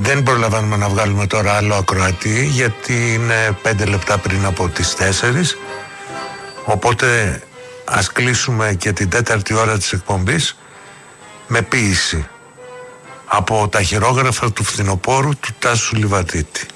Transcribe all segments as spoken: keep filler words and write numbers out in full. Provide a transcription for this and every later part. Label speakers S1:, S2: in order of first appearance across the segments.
S1: Δεν προλαβαίνουμε να βγάλουμε τώρα άλλο ακροατή, γιατί είναι πέντε λεπτά πριν από τις τέσσερις. Οπότε ας κλείσουμε και την τέταρτη ώρα της εκπομπής με ποίηση από τα χειρόγραφα του φθινοπόρου του Τάσου Λιβαδίτη.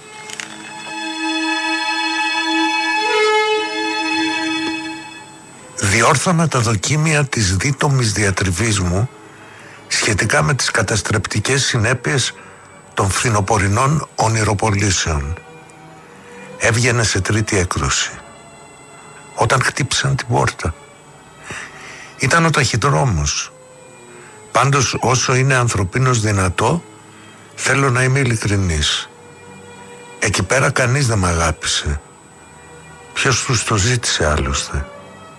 S1: Διόρθωνα τα δοκίμια της δίτομης διατριβής μου σχετικά με τις καταστρεπτικές συνέπειες των φθινοπορεινών ονειροπολίσεων. Έβγαινε σε τρίτη έκδοση όταν χτύπησαν την πόρτα. Ήταν ο ταχυδρόμος. Πάντως, όσο είναι ανθρωπίνος δυνατό, θέλω να είμαι ειλικρινής. Εκεί πέρα κανείς δεν μ' αγάπησε. Ποιος τους το ζήτησε άλλωστε?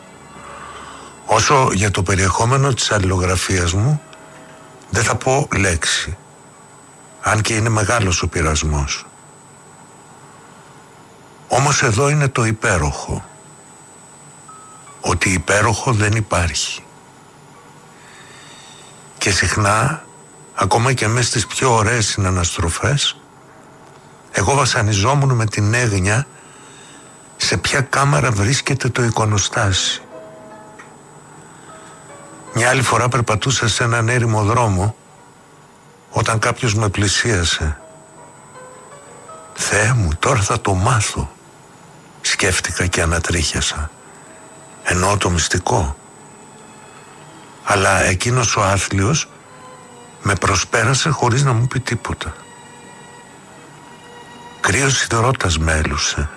S1: Όσο για το περιεχόμενο της αλληλογραφίας μου, δεν θα πω λέξη, αν και είναι μεγάλος ο πειρασμός. Όμως εδώ είναι το υπέροχο, ότι υπέροχο δεν υπάρχει. Και συχνά, ακόμα και μέσα στις πιο ωραίες συναναστροφές, εγώ βασανιζόμουν με την έγνοια σε ποια κάμερα βρίσκεται το εικονοστάσι. Μια άλλη φορά περπατούσα σε έναν έρημο δρόμο όταν κάποιος με πλησίασε. «Θεέ μου, τώρα θα το μάθω», σκέφτηκα και ανατρίχιασα. Εννοώ το μυστικό. Αλλά εκείνος ο άθλιος με προσπέρασε χωρίς να μου πει τίποτα. Κρύος υδρότας με έλουσε.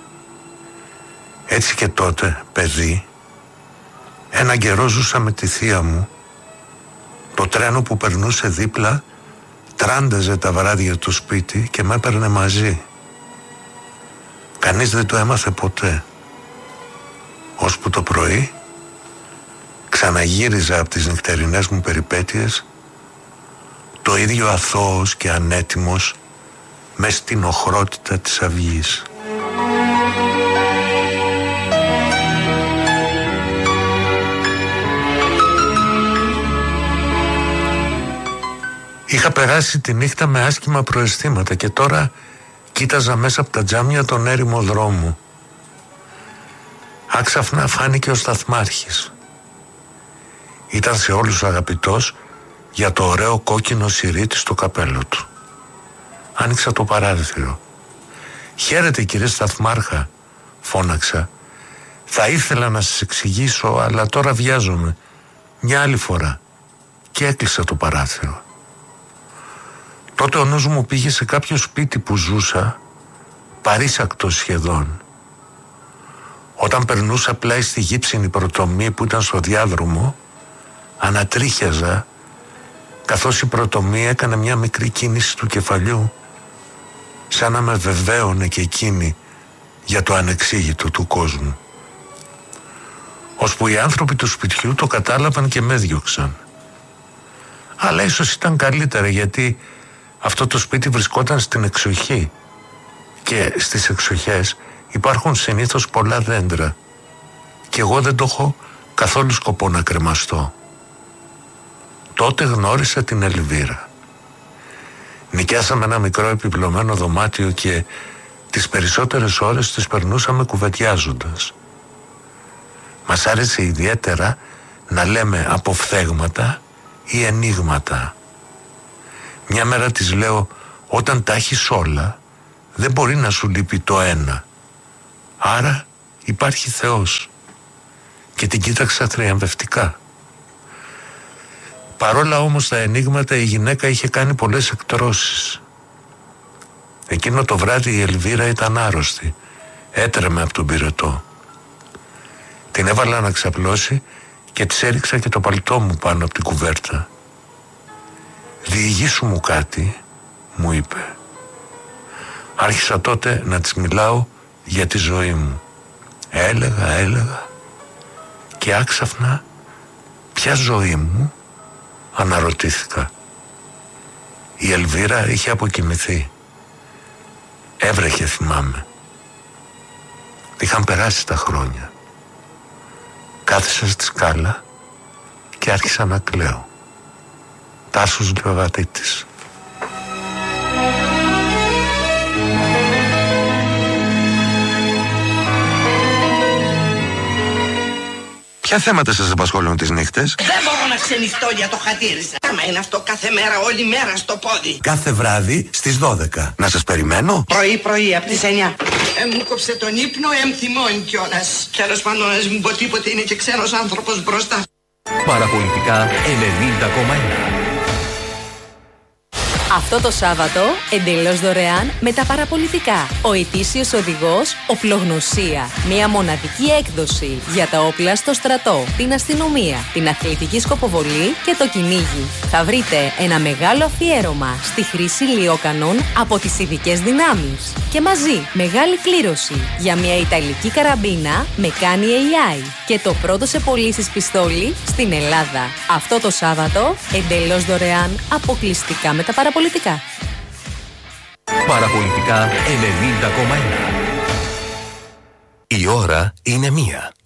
S1: Έτσι και τότε, παιδί, έναν καιρό ζούσα με τη θεία μου. Το τρένο που περνούσε δίπλα τράνταζε τα βράδια του σπίτι και με έπαιρνε μαζί. Κανείς δεν το έμαθε ποτέ. Ώσπου το πρωί ξαναγύριζα από τις νυχτερινές μου περιπέτειες, το ίδιο αθώος και ανέτοιμος μες στην οχρότητα της αυγής. Είχα περάσει τη νύχτα με άσχημα προαισθήματα και τώρα κοίταζα μέσα από τα τζάμια τον έρημο δρόμο. Άξαφνα φάνηκε ο σταθμάρχης. Ήταν σε όλους αγαπητός για το ωραίο κόκκινο σιρήτι στο καπέλο του. Άνοιξα το παράθυρο. «Χαίρετε κύριε σταθμάρχα», φώναξα. «Θα ήθελα να σας εξηγήσω, αλλά τώρα βιάζομαι. Μια άλλη φορά». Και έκλεισα το παράθυρο. Τότε ο νους μου πήγε σε κάποιο σπίτι που ζούσα, παρήσακτο σχεδόν. Όταν περνούσα πλάι στη γύψινη πρωτομή που ήταν στο διάδρομο, ανατρίχιαζα, καθώς η πρωτομή έκανε μια μικρή κίνηση του κεφαλιού, σαν να με βεβαίωνε και εκείνη για το ανεξήγητο του κόσμου. Ώσπου οι άνθρωποι του σπιτιού το κατάλαβαν και με έδιωξαν. Αλλά ίσως ήταν καλύτερα, γιατί αυτό το σπίτι βρισκόταν στην εξοχή και στις εξοχές υπάρχουν συνήθως πολλά δέντρα και εγώ δεν το έχω καθόλου σκοπό να κρεμαστώ. Τότε γνώρισα την Ελβίρα. Νοικιάσαμε ένα μικρό επιπλωμένο δωμάτιο και τις περισσότερες ώρες τις περνούσαμε κουβεντιάζοντας. Μας άρεσε ιδιαίτερα να λέμε αποφθέγματα ή ενίγματα. Μια μέρα της λέω, όταν τα έχεις όλα δεν μπορεί να σου λείπει το ένα, άρα υπάρχει Θεός. Και την κοίταξα θριαμβευτικά. Παρόλα όμως τα ενίγματα, η γυναίκα είχε κάνει πολλές εκτρώσεις. Εκείνο το βράδυ η Ελβίρα ήταν άρρωστη, έτρεμε από τον πυρετό. Την έβαλα να ξαπλώσει και της έριξα και το παλτό μου πάνω από την κουβέρτα. «Διηγήσου μου κάτι», μου είπε. Άρχισα τότε να της μιλάω για τη ζωή μου. Έλεγα, έλεγα και άξαφνα, ποια ζωή μου, αναρωτήθηκα. Η Ελβίρα είχε αποκοιμηθεί. Έβρεχε, θυμάμαι. Είχαν περάσει τα χρόνια. Κάθισα στη σκάλα και άρχισα να κλαίω. Τάσος Λιβαδίτης.
S2: Ποια θέματα σας απασχολούν τις νύχτες?
S3: Δεν μπορώ να ξενυχτώ για το χατήρι σας. Άμα είναι αυτό κάθε μέρα, όλη μέρα στο πόδι.
S2: Κάθε βράδυ στις δώδεκα. Να σας περιμένω?
S3: Πρωί-πρωί από τις εννιά. Ε, μου κόψε τον ύπνο, εμθυμώνει κιόλας. Τέλος πάντων, ας μην πω τίποτε, είναι και ξένος άνθρωπος μπροστά.
S4: Παραπολιτικά ενενήντα κόμμα ένα.
S5: Αυτό το Σάββατο, εντελώς δωρεάν με τα παραπολιτικά. Ο ετήσιος οδηγός Οπλογνωσία. Μια μοναδική έκδοση για τα όπλα στο στρατό, την αστυνομία, την αθλητική σκοποβολή και το κυνήγι. Θα βρείτε ένα μεγάλο αφιέρωμα στη χρήση λιόκανων από τις ειδικές δυνάμεις. Και μαζί, μεγάλη κλήρωση για μια ιταλική καραμπίνα με κάνει έι άι. Και το πρώτο σε πωλήσεις πιστόλι στην Ελλάδα. Αυτό το Σάββατο, εντελώς δωρεάν, αποκλειστικά με τα παραπολιτικά.
S4: Παραπολιτικά ενενήντα κόμμα ένα. Η ώρα είναι μία.